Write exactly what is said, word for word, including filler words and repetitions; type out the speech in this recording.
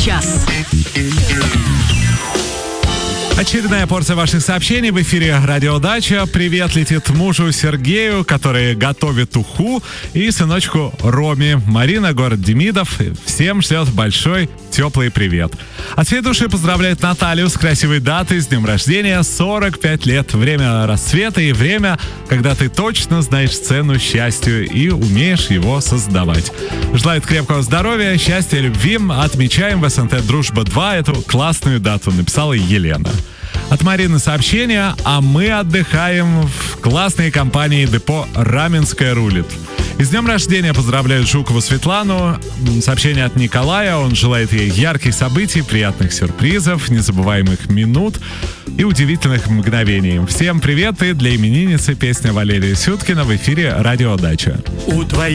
час. Очередная порция ваших сообщений в эфире «Радио Дача». Привет летит мужу Сергею, который готовит уху, и сыночку Роме. Марина, город Демидов. Всем шлет большой теплый привет. От всей души поздравляет Наталью с красивой датой, с днем рождения, сорок пять лет. Время расцвета и время, когда ты точно знаешь цену счастью и умеешь его создавать. Желает крепкого здоровья, счастья, любви. Отмечаем в СНТ «Дружба два» эту классную дату, написала Елена. От Марины сообщение, а мы отдыхаем в классной компании депо «Раменская рулит». И с днем рождения поздравляют Жукову Светлану. Сообщение от Николая. Он желает ей ярких событий, приятных сюрпризов, незабываемых минут и удивительных мгновений. Всем привет, и для именинницы песня Валерия Сюткина в эфире «Радио Дача». У твоей